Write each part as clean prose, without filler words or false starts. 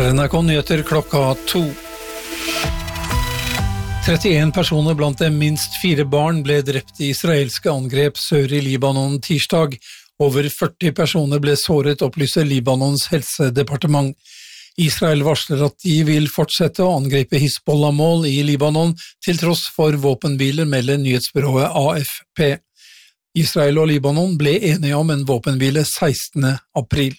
Her NRK Nyheter klokka 2. 31 personer blant dem minst 4 barn ble drept i israelske angrep sør i Libanon tirsdag. Over 40 personer ble såret, opplyser Libanons helsedepartement. Israel varsler at de vil fortsette å angripe Hizbollah-mål i Libanon til tross for våpenhviler, melder nyhetsbyrået AFP. Israel og Libanon ble enige om en våpenhvile 16. april.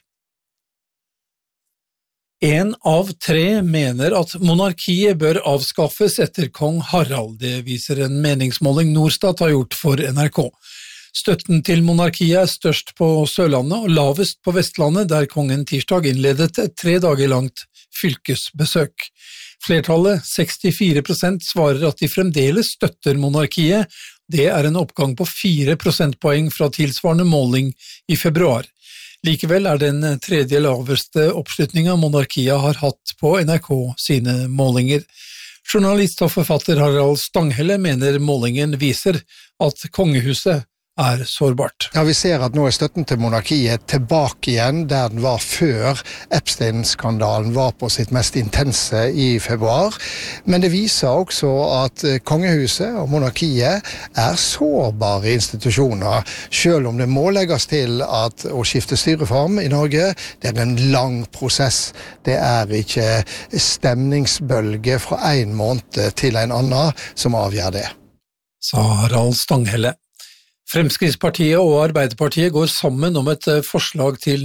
1 av 3 mener at monarkiet bør avskaffes etter kong Harald. Det viser en meningsmåling Norstat har gjort for NRK. Støtten til monarkiet er størst på Sørlandet og lavest på Vestlandet, der kongen tirsdag innledet et 3 dager langt fylkesbesøk. Flertallet, 64%, svarer at de fremdeles støtter monarkiet. Det er en oppgang på 4 prosentpoeng fra tilsvarende måling i februar. Likevel er den tredje laveste oppslutningen monarkiet har hatt på NRK sine målinger. Journalist og forfatter Harald Stanghelle mener målingen viser at kongehuset er sårbart. Ja, vi ser at nå er støtten til monarkiet tilbake igjen der den var før Epstein-skandalen var på sitt mest intense i februar. Men det viser også at kongehuset og monarkiet er sårbare institusjoner, selv om det må legges til at å skifte styreform i Norge, det er en lang prosess. Det er ikke stemningsbølge fra en måned til en annen som avgjør det. Sa Harald Stanghelle. Fremskrittspartiet og Arbeiderpartiet går sammen om et forslag til